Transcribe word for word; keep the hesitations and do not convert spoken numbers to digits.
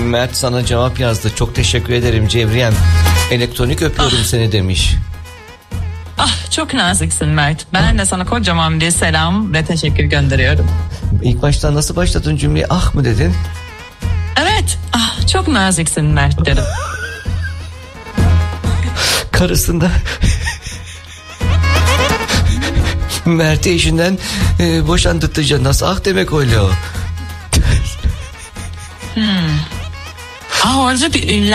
Mert sana cevap yazdı. Çok teşekkür ederim Cevriyem. Elektronik öpüyorum ah. seni demiş. Ah, çok naziksin Mert. Ben de sana kocaman bir selam ve teşekkür gönderiyorum. İlk başta nasıl başladın cümleyi? Ah mı dedin? Evet. Ah, çok naziksin Mert dedim. Karısında Mert'i eşinden e, boşandırtıcı. Nasıl ah demek öyle o? Hmm. Ah, orada bir ünlem